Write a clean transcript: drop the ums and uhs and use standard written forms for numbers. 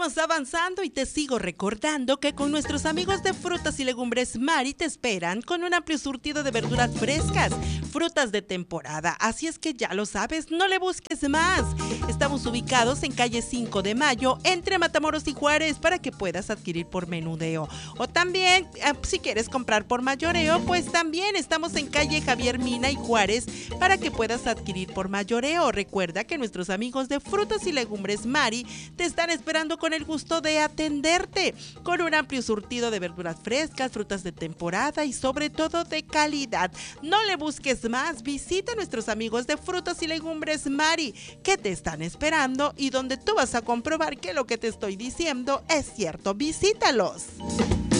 Seguimos avanzando y te sigo recordando que con nuestros amigos de Frutas y Legumbres Mari te esperan con un amplio surtido de verduras frescas, frutas de temporada. Así es que ya lo sabes, no le busques más. Estamos ubicados en calle 5 de Mayo, entre Matamoros y Juárez, para que puedas adquirir por menudeo. O también, si quieres comprar por mayoreo, pues también estamos en calle Javier Mina y Juárez, para que puedas adquirir por mayoreo. Recuerda que nuestros amigos de Frutas y Legumbres Mari te están esperando con el gusto de atenderte, con un amplio surtido de verduras frescas, frutas de temporada y sobre todo de calidad. No le busques más, visita a nuestros amigos de Frutas y Legumbres Mari, que te están esperando y donde tú vas a comprobar que lo que te estoy diciendo es cierto. Visítalos.